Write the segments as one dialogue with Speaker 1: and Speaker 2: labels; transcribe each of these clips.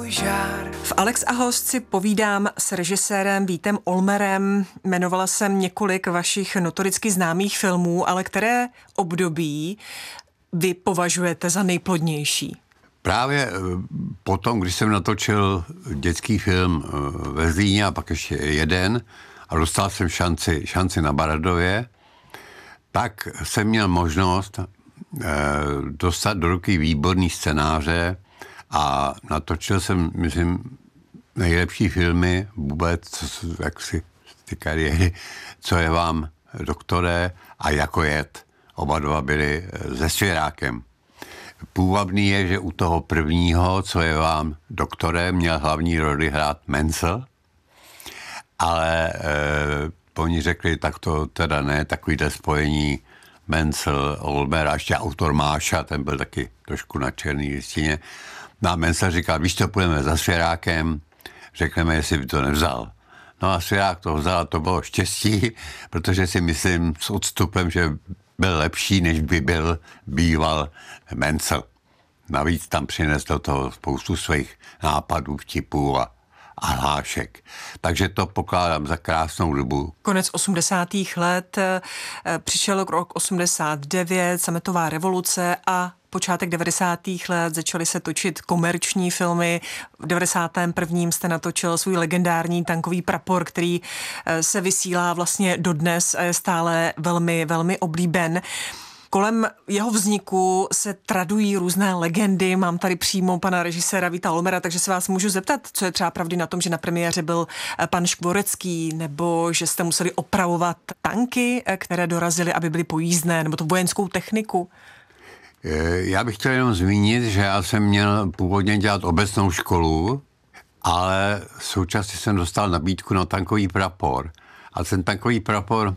Speaker 1: V Alex a host si povídám s režisérem Vítem Olmerem. Jmenovala jsem několik vašich notoricky známých filmů, ale které období vy považujete za nejplodnější?
Speaker 2: Právě potom, když jsem natočil dětský film ve Zlíně a pak ještě jeden a dostal jsem šanci na Baradově, tak jsem měl možnost dostat do ruky výborný scénáře a natočil jsem, myslím, nejlepší filmy vůbec, jaksi ty kariéry, Co je vám, doktore, a Jako jet. Oba dva byli se Svěrákem. Půvabný je, že u toho prvního, Co je vám, doktore, měl hlavní roli hrát Mencel, ale oni řekli, tak to teda ne, takovýhle spojení Mencel, Olmer a ještě autor Máša, ten byl taky trošku na černý listině. No a Mencel říkal, víš co, půjdeme za Svěrákem, řekneme, jestli by to nevzal. No a Svěrák to vzal a to bylo štěstí, protože si myslím s odstupem, že byl lepší, než by býval Mencel. Navíc tam přinesl do toho spoustu svých nápadů, vtipů a hlášek. Takže to pokládám za krásnou dobu.
Speaker 1: Konec 80. let, přišel rok 89, sametová revoluce a počátek 90. let začaly se točit komerční filmy. V 91. jste natočil svůj legendární Tankový prapor, který se vysílá vlastně dodnes a je stále velmi, velmi oblíben. Kolem jeho vzniku se tradují různé legendy. Mám tady přímo pana režiséra Víta Olmera, takže se vás můžu zeptat, co je třeba pravdy na tom, že na premiéře byl pan Škvorecký, nebo že jste museli opravovat tanky, které dorazily, aby byly pojízdné, nebo tu vojenskou techniku?
Speaker 2: Já bych chtěl jenom zmínit, že já jsem měl původně dělat obecnou školu, ale současně jsem dostal nabídku na Tankový prapor. A ten Tankový prapor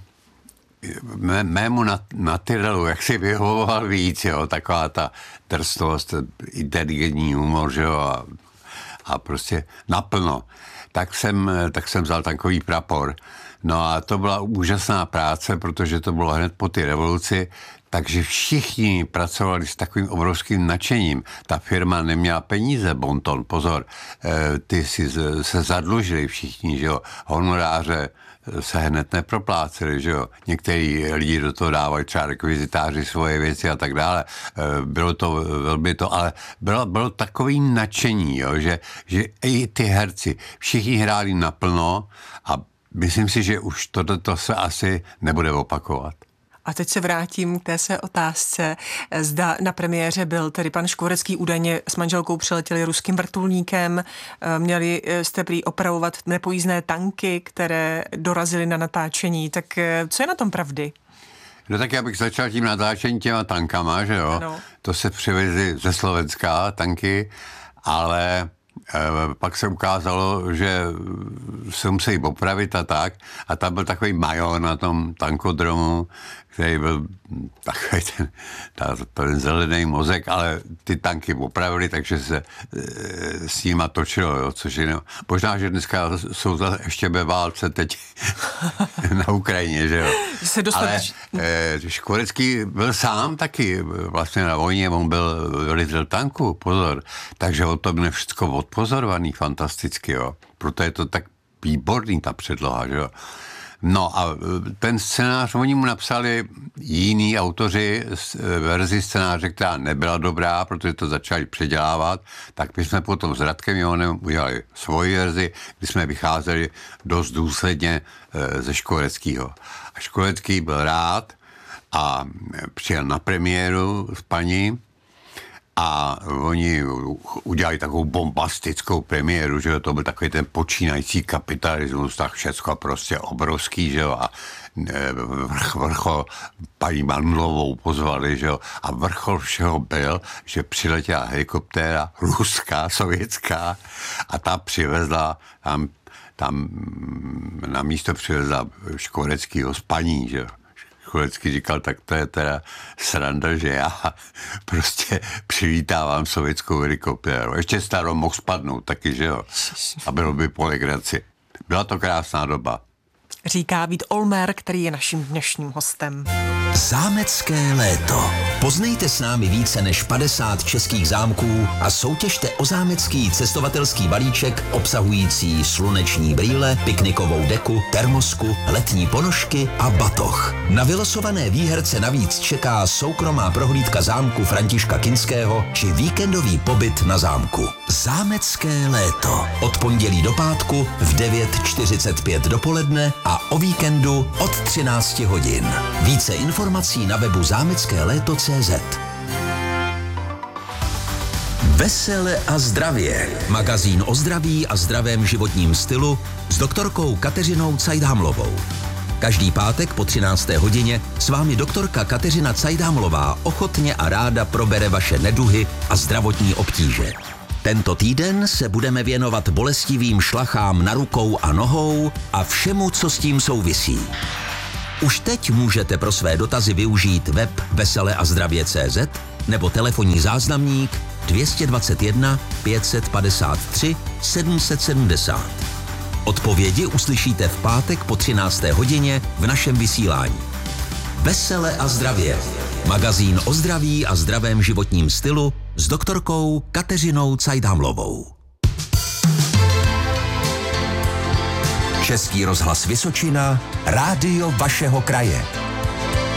Speaker 2: mému natyrelu, jak si vyhovoval víc, jo, taková ta drsnost, inteligentní humor, že jo, a prostě naplno. Tak jsem vzal Tankový prapor. No a to byla úžasná práce, protože to bylo hned po té revoluci, takže všichni pracovali s takovým obrovským nadšením. Ta firma neměla peníze, Bonton, pozor, ty si se zadlužili všichni, že jo, honoráře se hned nepropláceli, že jo. Některý lidi do toho dávali třeba rekvizitáři svoje věci a tak dále. Bylo to velmi to, ale bylo takový nadšení, jo, že i ty herci, všichni hráli naplno a myslím si, že už toto se asi nebude opakovat.
Speaker 1: A teď se vrátím k té své otázce. Zda na premiéře byl tedy pan Škvorecký, údajně s manželkou přiletěli ruským vrtulníkem, měli jste prý opravovat nepojízdné tanky, které dorazily na natáčení. Tak co je na tom pravdy?
Speaker 2: No tak já bych začal tím natáčením těma tankama, že jo? Ano. To se přivezly ze Slovenska tanky, ale pak se ukázalo, že se musí opravit a tak. A tam byl takový major na tom tankodromu, který byl takový ten zelený mozek, ale ty tanky opravili, takže se s nima točilo, jo, což je, možná, že dneska jsou ještě ve válce teď na Ukrajině, že jo. Ale Škvorecký byl sám taky vlastně na vojně, on byl velitel tanku, pozor, takže o tom je všechno odpozorovaný fantasticky, jo. Proto je to tak výborný ta předloha, že jo. No a ten scénář, oni mu napsali jiní autoři verzi scénáře, která nebyla dobrá, protože to začali předělávat, tak my jsme potom s Radkem Johanem udělali svoji verzi, kdy jsme vycházeli dost důsledně ze Škvoreckýho. A Škvorecký byl rád a přijel na premiéru s paní a oni udělali takovou bombastickou premiéru, že jo, to byl takový ten počínající kapitalismus, tak všecko prostě obrovský, že jo, a vrchol paní Manlovou pozvali, že jo, a vrchol všeho byl, že přiletěla helikoptéra ruská, sovětská a ta přivezla tam na místo přivezla Škvoreckýho s paní, že jo. Škvorecký říkal, tak to je teda sranda, že já prostě přivítávám sovětskou helikoptéru. Ještě starou mohl spadnout taky, že jo? A bylo by po legraci. Byla to krásná doba.
Speaker 1: Říká Vít Olmer, který je naším dnešním hostem.
Speaker 3: Zámecké léto. Poznejte s námi více než 50 českých zámků a soutěžte o zámecký cestovatelský balíček obsahující sluneční brýle, piknikovou deku, termosku, letní ponožky a batoh. Na vylosované výherce navíc čeká soukromá prohlídka zámku Františka Kinského či víkendový pobyt na zámku. Zámecké léto. Od pondělí do pátku v 9:45 dopoledne a o víkendu od 13 hodin. Více informací na webu zámeckéléto.cz. Vesele a zdravě. Magazín o zdraví a zdravém životním stylu s doktorkou Kateřinou Cajdhamlovou. Každý pátek po 13. hodině s vámi doktorka Kateřina Cajdhamlová ochotně a ráda probere vaše neduhy a zdravotní obtíže. Tento týden se budeme věnovat bolestivým šlachám na rukou a nohou a všemu, co s tím souvisí. Už teď můžete pro své dotazy využít web veseleazdravě.cz nebo telefonní záznamník 221 553 770. Odpovědi uslyšíte v pátek po 13. hodině v našem vysílání. Vesele a zdravě. Magazín o zdraví a zdravém životním stylu s doktorkou Kateřinou Cajdhamlovou. Český rozhlas Vysočina, rádio vašeho kraje.